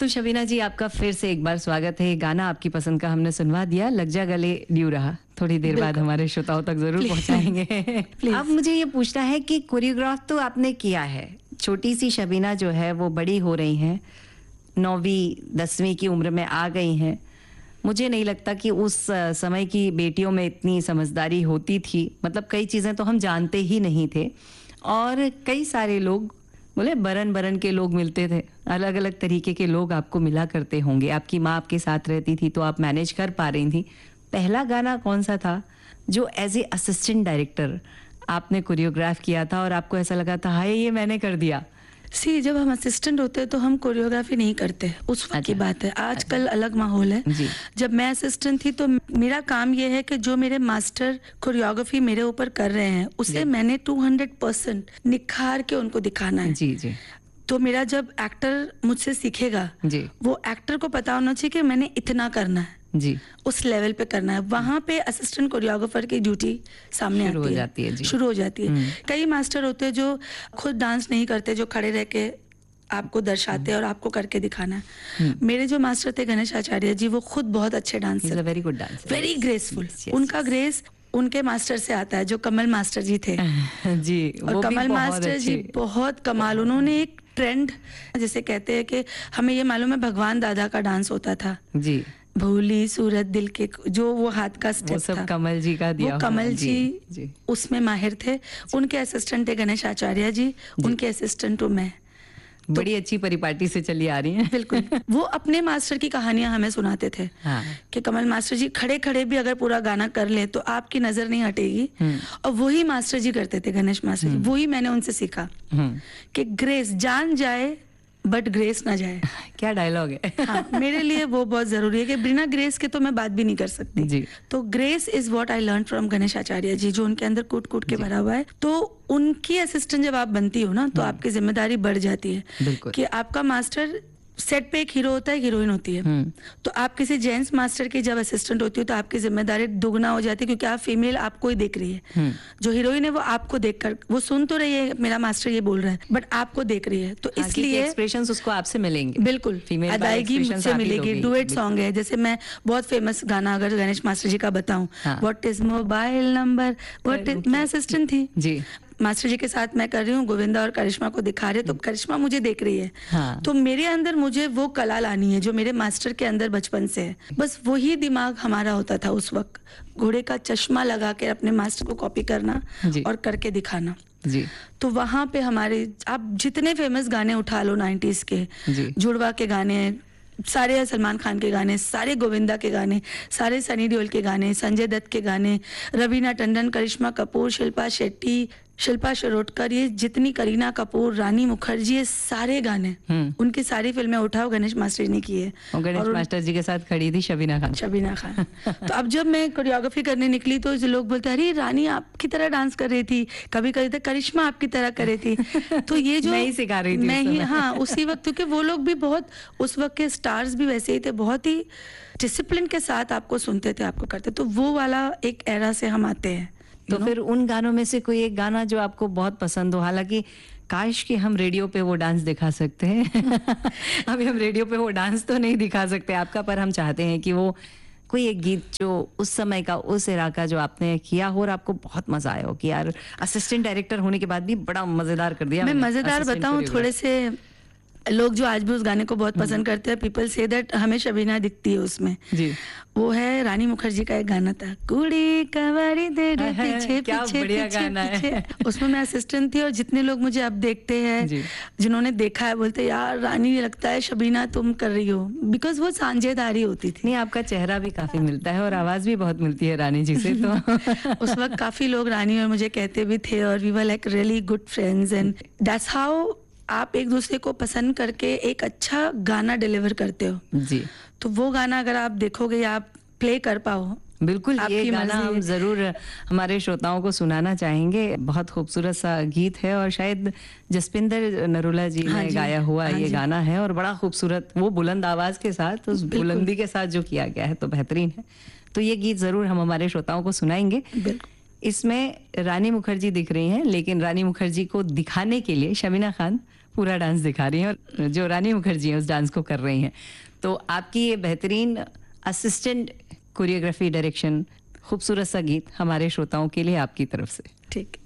बिल्कुल शबीना जी, आपका फिर से एक बार स्वागत है। गाना आपकी पसंद का हमने सुनवा दिया, लग जा गले ड्यू रहा, थोड़ी देर बाद हमारे श्रोताओं तक जरूर पहुंचाएंगे। अब मुझे ये पूछना है कि कोरियोग्राफ तो आपने किया है, छोटी सी शबीना जो है वो बड़ी हो रही हैं, 9वीं 10वीं की उम्र में आ गई हैं। मुझे नहीं लगता कि उस समय की बेटियों में इतनी समझदारी होती थी, मतलब कई चीज़ें तो हम जानते ही नहीं थे, और कई सारे लोग बोले बरन बरन के लोग मिलते थे, अलग अलग तरीके के लोग आपको मिला करते होंगे। आपकी माँ आपके साथ रहती थी तो आप मैनेज कर पा रही थी। पहला गाना कौन सा था जो एज ए असिस्टेंट डायरेक्टर आपने कोरियोग्राफ किया था और आपको ऐसा लगा था हाय ये मैंने कर दिया? जब हम असिस्टेंट होते हैं तो हम कोरियोग्राफी नहीं करते, उस वक्त की बात है। आजकल अलग माहौल है। जब मैं असिस्टेंट थी तो मेरा काम ये है कि जो मेरे मास्टर कोरियोग्राफी मेरे ऊपर कर रहे हैं उसे मैंने 200% निखार के उनको दिखाना है। जी। तो मेरा जब एक्टर मुझसे सीखेगा वो एक्टर को पता होना चाहिए कि मैंने इतना करना है जी, उस लेवल पे करना है। वहां पे असिस्टेंट कोरियोग्राफर की ड्यूटी सामने शुरू हो जाती है। कई मास्टर होते हैं जो खुद डांस नहीं करते, जो खड़े रह के आपको दर्शाते हैं और आपको करके दिखाना है। मेरे जो मास्टर थे गणेश आचार्य जी, वो खुद बहुत अच्छे dancer, very good dancer, very graceful. उनका ग्रेस उनके मास्टर से आता है, जो कमल मास्टर जी थे जी। और कमल मास्टर जी बहुत कमाल, उन्होंने एक ट्रेंड, जैसे कहते हैं कि हमें ये मालूम है भगवान दादा का डांस होता था जी, भोली सूरत दिल के, जो वो हाथ का स्टेप था, कमल जी का दिया, वो कमल जी उसमें माहिर थे। उनके असिस्टेंट थे गणेश आचार्य जी, उनके असिस्टेंट हूँ मैं। बड़ी अच्छी परिपाटी से चली आ रही हैं। बिल्कुल। वो अपने मास्टर की कहानियां हमें सुनाते थे कि कमल मास्टर जी खड़े खड़े भी अगर पूरा गाना कर ले तो आपकी नजर नहीं हटेगी, और वही मास्टर जी करते थे, गणेश मास्टर जी। वही मैंने उनसे सीखा कि ग्रेस जान जाए बट ग्रेस ना जाए। क्या डायलॉग है। हाँ, मेरे लिए वो बहुत जरूरी है कि बिना ग्रेस के तो मैं बात भी नहीं कर सकती जी। तो grace is what I learn from Ganesh Acharya जी, जो उनके अंदर कूट कूट के भरा हुआ है। तो उनकी असिस्टेंट जब आप बनती हो ना तो आपकी जिम्मेदारी बढ़ जाती है कि आपका मास्टर सेट पे एक हीरो होता है, हीरोइन होती है। तो आप किसी जेंट्स मास्टर की जब असिस्टेंट होती हो तो आपकी जिम्मेदारी दुगना हो जाती है, क्योंकि आप फीमेल आपको ही देख रही है। जो हीरोइन है वो आपको देखकर, वो सुन तो रही है मेरा मास्टर ये बोल रहा है, बट आपको देख रही है। तो इसलिए एक्सप्रेशंस उसको आपसे मिलेंगे। बिल्कुल, अदायगी मुझसे मिलेगी। डुएट सॉन्ग है, जैसे मैं बहुत फेमस गाना अगर गणेश मास्टर जी का बताऊं, what is mobile number, what is, मैं असिस्टेंट थी जी, मास्टर जी के साथ मैं कर रही हूँ, गोविंदा और करिश्मा को दिखा रहे, तो करिश्मा मुझे देख रही है। तो मेरे अंदर मुझे वो कला लानी है जो मेरे मास्टर के अंदर बचपन से है। बस वही दिमाग हमारा होता था उस वक्त, घोड़े का चश्मा लगा के अपने मास्टर को कॉपी करना और करके दिखाना जी। तो वहां पे हमारे, आप जितने फेमस गाने उठा लो 90s के, जुड़वा के गाने, सारे सलमान खान के गाने, सारे गोविंदा के गाने, सारे सनी देओल के गाने, संजय दत्त के गाने, रवीना टंडन, करिश्मा कपूर, शिल्पा शेट्टी, शिल्पा शिरोडकर, ये जितनी, करीना कपूर, रानी मुखर्जी, ये सारे गाने, उनकी सारी फिल्में उठाओ गणेश मास्टर जी ने की है। और गणेश मास्टर जी के साथ खड़ी थी शबीना खान। तो अब जब मैं कोरियोग्राफी करने निकली तो जो लोग बोलते अरे रानी आपकी तरह डांस कर रही थी, कभी कभी तो करिश्मा आपकी तरह कर रही थी। तो ये जो मैं ही सिखा रही थी, मैं ही, हाँ, उसी वक्त, क्योंकि वो लोग भी बहुत, उस वक्त के स्टार्स भी वैसे ही थे, बहुत ही डिसिप्लिन के साथ आपको सुनते थे, आपको करते। तो वो वाला एक एरा से हम आते हैं। तो फिर उन गानों में से कोई एक गाना जो आपको बहुत पसंद हो, हालांकि काश कि हम रेडियो पे वो डांस दिखा सकते हैं। अभी हम रेडियो पे वो डांस तो नहीं दिखा सकते आपका, पर हम चाहते हैं कि वो कोई एक गीत जो उस समय का, उस एरा का, जो आपने किया हो और आपको बहुत मजा आया हो कि यार असिस्टेंट डायरेक्टर होने के बाद भी बड़ा मजेदार कर दिया। मैं मजेदार बताऊं, थोड़े से लोग जो आज भी उस गाने को बहुत पसंद करते हैं, पीपल से दैट हमें शबीना दिखती है उसमें जी। वो है रानी मुखर्जी का एक गाना था, कुड़ी कवारी दे रे पीछे पीछे पीछे। उसमें मैं असिस्टेंट थी और जितने लोग मुझे अब देखते हैं, जिन्होंने देखा है, बोलते यार रानी लगता है शबीना तुम कर रही हो, बिकॉज वो सांझेदारी होती थी। नहीं, आपका चेहरा भी काफी मिलता है और आवाज भी बहुत मिलती है रानी जी से। तो उस वक्त काफी लोग रानी और मुझे कहते भी थे, और we were like really good friends, and that's how आप एक दूसरे को पसंद करके एक अच्छा गाना डिलीवर करते हो जी। तो वो गाना अगर आप देखोगे या आप प्ले कर पाओ, बिल्कुल ये गाना हम जरूर हमारे श्रोताओं को सुनाना चाहेंगे। बहुत खूबसूरत सा गीत है और शायद जसपिंदर नरूला जी ने गाया हुआ ये गाना है, और बड़ा खूबसूरत, वो बुलंद आवाज के साथ, उस बुलंदी के साथ जो किया गया है तो बेहतरीन है। तो ये गीत जरूर हम हमारे श्रोताओं को सुनाएंगे। इसमें रानी मुखर्जी दिख रही हैं, लेकिन रानी मुखर्जी को दिखाने के लिए शबीना खान पूरा डांस दिखा रही हैं और जो रानी मुखर्जी हैं उस डांस को कर रही हैं। तो आपकी ये बेहतरीन असिस्टेंट कोरियोग्राफी, डायरेक्शन, खूबसूरत सा गीत हमारे श्रोताओं के लिए आपकी तरफ से। ठीक।